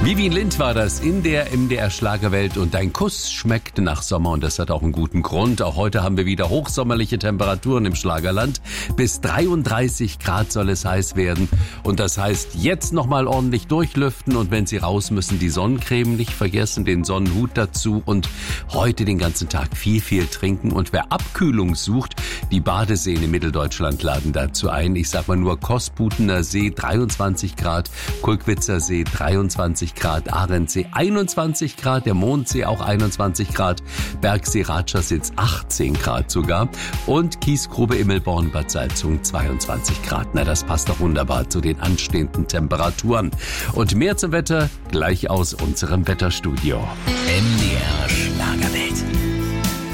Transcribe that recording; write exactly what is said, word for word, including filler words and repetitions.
Vivi Lind war das in der M D R Schlagerwelt und dein Kuss schmeckt nach Sommer und das hat auch einen guten Grund. Auch heute haben wir wieder hochsommerliche Temperaturen im Schlagerland. Bis dreiunddreißig Grad soll es heiß werden und das heißt jetzt nochmal ordentlich durchlüften und wenn Sie raus müssen, die Sonnencreme nicht vergessen, den Sonnenhut dazu und heute den ganzen Tag viel, viel trinken und wer Abkühlung sucht, die Badeseen in Mitteldeutschland laden dazu ein. Ich sag mal nur Kosputener See dreiundzwanzig Grad, Kulkwitzer See dreiundzwanzig Grad, Arendsee einundzwanzig Grad, der Mondsee auch einundzwanzig Grad, Bergsee Ratschersitz achtzehn Grad sogar und Kiesgrube Immelborn Bad Salzung zweiundzwanzig Grad. Na, das passt doch wunderbar zu den anstehenden Temperaturen. Und mehr zum Wetter gleich aus unserem Wetterstudio. M D R Schlagerwelt.